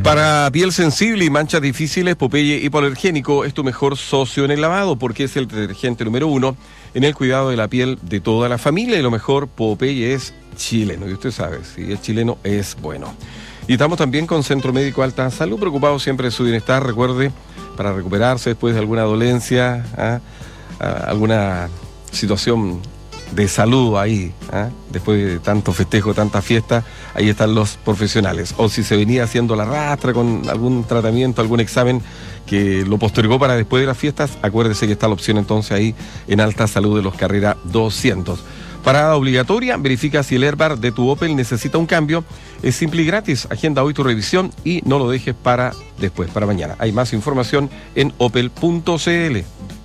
Para piel sensible y manchas difíciles, Popeye Hipoalergénico es tu mejor socio en el lavado porque es el detergente número 1 en el cuidado de la piel de toda la familia. Y lo mejor, Popeye es chileno. Y usted sabe, si es chileno, es bueno. Y estamos también con Centro Médico Alta Salud, preocupados siempre de su bienestar. Recuerde, para recuperarse después de alguna dolencia, alguna situación de salud ahí, después de tanto festejo, tanta fiesta, ahí están los profesionales. O si se venía haciendo la rastra con algún tratamiento, algún examen que lo postergó para después de las fiestas, acuérdese que está la opción entonces ahí en Alta Salud de los Carrera 200. Parada obligatoria, verifica si el airbag de tu Opel necesita un cambio. Es simple y gratis. Agenda hoy tu revisión y no lo dejes para después, para mañana. Hay más información en opel.cl.